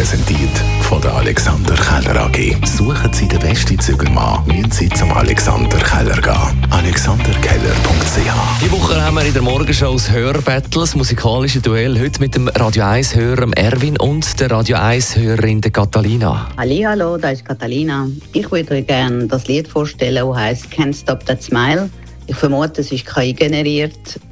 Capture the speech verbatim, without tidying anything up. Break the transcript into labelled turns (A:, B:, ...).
A: präsentiert von der Alexander Keller A G. Suchen Sie den besten Zügelmann, müssen Sie zum Alexander Keller gehen. alexander keller punkt c h.
B: Die Woche haben wir in der Morgenshow das Hörbattle, das musikalische Duell. Heute mit dem Radio eins-Hörer Erwin und der Radio eins-Hörerin Catalina.
C: Hallihallo, da ist Catalina. Ich würde euch gerne das Lied vorstellen, das heisst «Can't Stop That Smile». Ich vermute, es ist K I generiert.